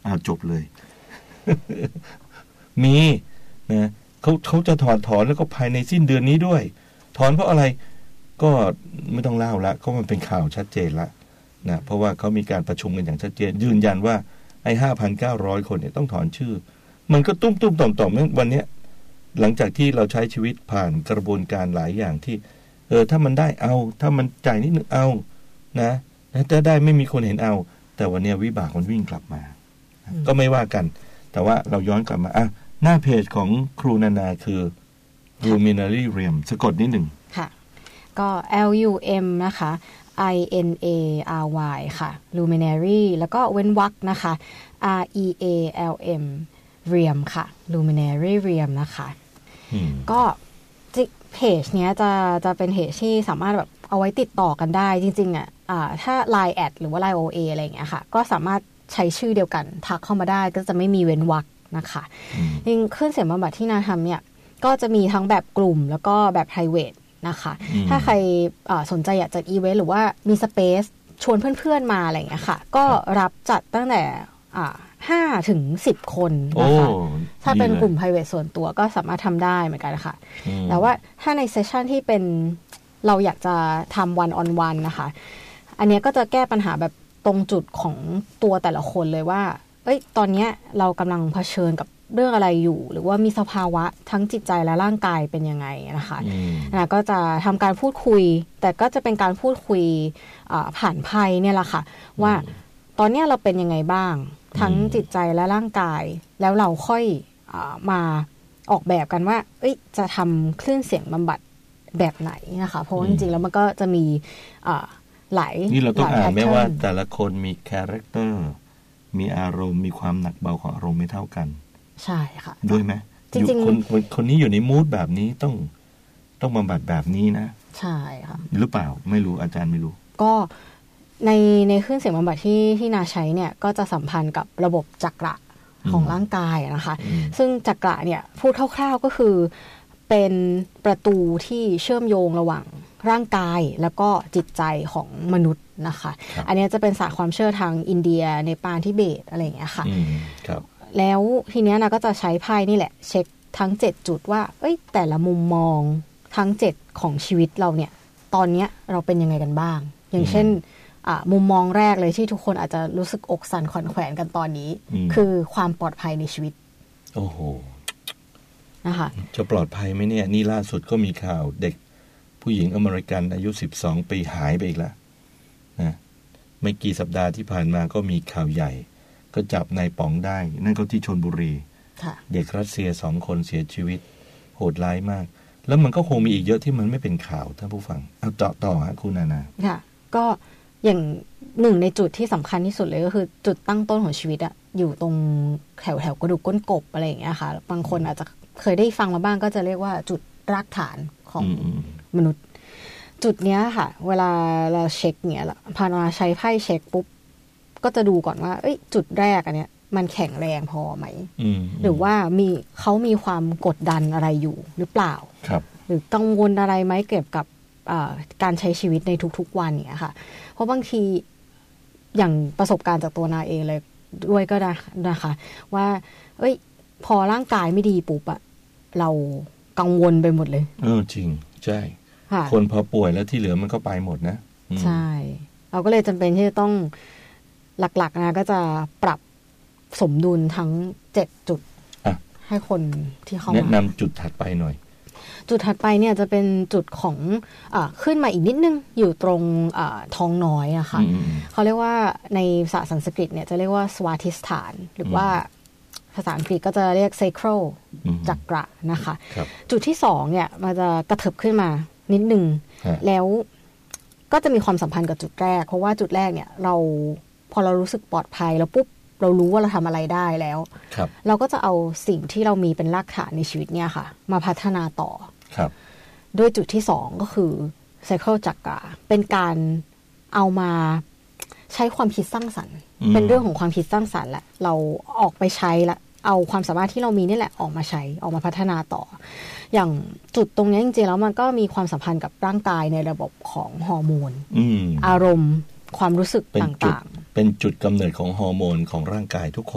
จบเลย มีนะเขาจะถอนแล้วก็ภายในสิ้นเดือนนี้ด้วยถอนเพราะอะไรก็ไม่ต้องเล่าละก็มันเป็นข่าวชัดเจนละนะเพราะว่าเขามีการประชุมกันอย่างชัดเจนยืนยันว่าไอ้ 5,900 คนเนี่ยต้องถอนชื่อมันก็ตุ้มๆต่อมๆวันเนี้ยหลังจากที่เราใช้ชีวิตผ่านกระบวนการหลายอย่างที่ถ้ามันได้เอาถ้ามันจ่ายนิดนึงเอานะถ้าได้ไม่มีคนเห็นเอาแต่วันนี้วิบากมันวิ่งกลับมาก็ไม่ว่ากันแต่ว่าเราย้อนกลับมาหน้าเพจของครูนานาคือ Luminary Realm สะกดนิดหนึ่งค่ะก็ LUM นะคะ INARY ค่ะ Luminary แล้วก็เว้นวรรคนะคะ REALM Realm ค่ะ Luminary Realm นะคะก็เพจเนี้ยจะเป็นเพจที่สามารถแบบเอาไว้ติดต่อกันได้จริงๆถ้า Line แอดหรือว่า Line OA อะไรอย่างเงี้ยค่ะก็สามารถใช้ชื่อเดียวกันทักเข้ามาได้ก็จะไม่มีเว้นวรรคนะคะจริงคลื่นเสียงบำบัดที่นาทำเนี่ยก็จะมีทั้งแบบกลุ่มแล้วก็แบบ private นะคะถ้าใครสนใจอยากจัดอีเวนต์หรือว่ามีสเปซชวนเพื่อนๆมาอะไรอย่างเงี้ยค่ะก็รับจัดตั้งแต่5 ถึง 10 คนนะคะถ้าเป็นกลุ่ม private ส่วนตัวก็สามารถทำได้เหมือนกันค่ะแต่ว่าถ้าในเซสชันที่เป็นเราอยากจะทำ one on one นะคะอันนี้ก็จะแก้ปัญหาแบบตรงจุดของตัวแต่ละคนเลยว่าตอนนี้เรากำลังเผชิญกับเรื่องอะไรอยู่หรือว่ามีสภาวะทั้งจิตใจและร่างกายเป็นยังไงนะคะก็จะทำการพูดคุยแต่ก็จะเป็นการพูดคุยผ่านไพ่เนี่ยแหละค่ะว่าตอนนี้เราเป็นยังไงบ้างทั้งจิตใจและร่างกายแล้วเราค่อยมาออกแบบกันว่าจะทำคลื่นเสียงบำบัดแบบไหนนะคะเพราะจริงๆแล้วมันก็จะมีหลายนี่เราต้องอ่านไหมว่าแต่ละคนมีคาแรคเตอร์มีอารมณ์มีความหนักเบาของอารมณ์ไม่เท่ากันใช่ค่ะด้วยไหมจริงๆคนนี้อยู่ในมูดแบบนี้ต้องบำบัดแบบนี้นะใช่ค่ะหรือเปล่าไม่รู้อาจารย์ไม่รู้ก็ในคลื่นเสียงบำบัดที่นาใช้เนี่ยก็จะสัมพันธ์กับระบบจักระของร่างกายนะคะซึ่งจักระเนี่ยพูดคร่าวๆก็คือเป็นประตูที่เชื่อมโยงระหว่างร่างกายแล้วก็จิตใจของมนุษย์นะคะอันนี้จะเป็นศาสตร์ความเชื่อทางอินเดียเนปาลทิเบตอะไรอย่างเงี้ยค่ะแล้วทีเนี้ยนะก็จะใช้ไพ่นี่แหละเช็คทั้ง7จุดว่าแต่ละมุมมองทั้ง7ของชีวิตเราเนี่ยตอนนี้เราเป็นยังไงกันบ้างอย่างเช่นมุมมองแรกเลยที่ทุกคนอาจจะรู้สึกอกสั่นขวัญแขวนกันตอนนี้คือความปลอดภัยในชีวิตโอ้โหนะคะจะปลอดภัยไหมเนี่ยนี่ล่าสุดก็มีข่าวเด็กผู้หญิงอเมริกันอายุ12 ปีหายไปอีกแล้วนะไม่กี่สัปดาห์ที่ผ่านมาก็มีข่าวใหญ่ก็จับนายป๋องได้นั่นก็ที่ชลบุรีเด็กรัสเซีย2 คนเสียชีวิตโหดร้ายมากแล้วมันก็คงมีอีกเยอะที่มันไม่เป็นข่าวท่านผู้ฟังเอาต่อฮะคุณนานาค่ะก็อย่างหนึ่งในจุดที่สำคัญที่สุดเลยก็คือจุดตั้งต้นของชีวิตอะอยู่ตรงแถวกระดูกก้นกบอะไรอย่างเงี้ยค่ะบางคนอาจจะเคยได้ฟังมาบ้างก็จะเรียกว่าจุดรากฐานของมนุษย์จุดเนี้ยค่ะเวลาเราเช็คเนี้ยละพานาใช้ไพ่เช็คปุ๊บก็จะดูก่อนว่าจุดแรกอันเนี้ยมันแข็งแรงพอไหมหรือว่าเขามีความกดดันอะไรอยู่หรือเปล่าหรือกังวลอะไรไหมเกี่ยวกับการใช้ชีวิตในทุกๆวันเนี่ยค่ะเพราะบางทีอย่างประสบการณ์จากตัวนาเองเลยด้วยก็ได้นะคะว่าพอร่างกายไม่ดีปุ๊บอะเรากังวลไปหมดเลยจริงใช่คนพอป่วยแล้วที่เหลือมันก็ไปหมดนะใช่เราก็เลยจำเป็นที่จะต้องหลักๆนะก็จะปรับสมดุลทั้ง7จุดให้คนที่เขาแนะนำจุดถัดไปหน่อยจุดถัดไปเนี่ยจะเป็นจุดของขึ้นมาอีกนิดนึงอยู่ตรงท้องน้อยอะค่ะเขาเรียกว่าในภาษาสันสกฤตเนี่ยจะเรียกว่าสวาทิสถานหรือว่าภาษาอังกฤษก็จะเรียก sacral จักระนะคะจุดที่2เนี่ยมันจะกระเถิบขึ้นมานิดนึงแล้วก็จะมีความสัมพันธ์กับจุดแรกเพราะว่าจุดแรกเนี่ยพอเรารู้สึกปลอดภัยแล้วปุ๊บเรารู้ว่าเราทำอะไรได้แล้วเราก็จะเอาสิ่งที่เรามีเป็นรากฐานในชีวิตเนี่ยค่ะมาพัฒนาต่อด้วยจุดที่2ก็คือ cycle จักระเป็นการเอามาใช้ความคิดสร้างสรรค์เป็นเรื่องของความคิดสร้างสรรค์แหละเราออกไปใช้ละเอาความสามารถที่เรามีนี่แหละออกมาใช้ออกมาพัฒนาต่ออย่างจุดตรงนี้จริงๆแล้วมันก็มีความสัมพันธ์กับร่างกายในระบบของฮอร์โมนอารมณ์ความรู้สึกต่างๆเป็นจุดกำเนิดของฮอร์โมนของร่างกายทุกคน